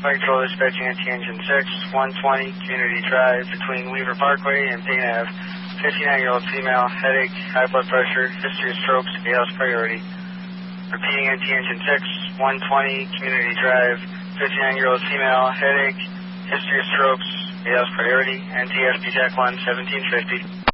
Flight Control dispatching at Engine 6, 120 Community Drive between Weaver Parkway and Payne Ave. 59-year-old female, headache, high blood pressure, history of strokes, ALS priority. Repeating NT Engine 6, 120 Community Drive. 59-year-old female, headache, history of strokes, ALS priority, NT FB Jack 1, 1750.